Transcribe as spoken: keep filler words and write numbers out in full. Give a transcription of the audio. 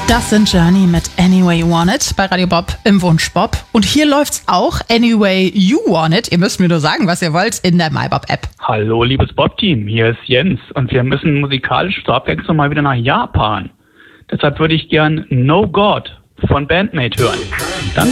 Das sind Journey mit Anyway You Want It bei Radio Bob im Wunsch Bob. Und hier läuft's auch Anyway You Want It. Ihr müsst mir nur sagen, was ihr wollt, in der MyBob-App. Hallo, liebes Bob-Team, hier ist Jens und wir müssen musikalisch zur Abwechslung mal wieder nach Japan. Deshalb würde ich gern No God von Bandmate hören. Danke.